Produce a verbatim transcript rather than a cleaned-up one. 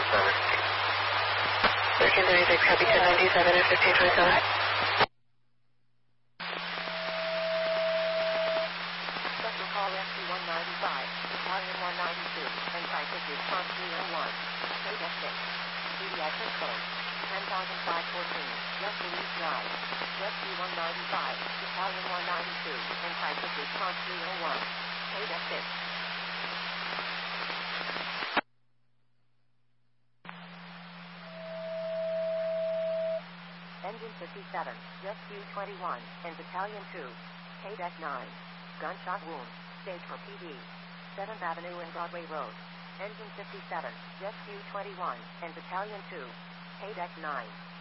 thirteen thirty-six, copy ten ninety-seven and fifteen twenty-seven. Special call S P one ninety-five, Battalion one ninety-two, and crisis response three oh one. Data six. Pediatric code. ten thousand five hundred fourteen, West Louise Drive. S P one ninety-five, Battalion one ninety-two, and crisis response three oh one. Data six. Engine fifty-seven, Rescue twenty-one, and Battalion two, K D E C nine. Gunshot wound, stage for P D. seventh Avenue and Broadway Road. Engine fifty-seven, Rescue twenty-one, and Battalion two, K D E C nine.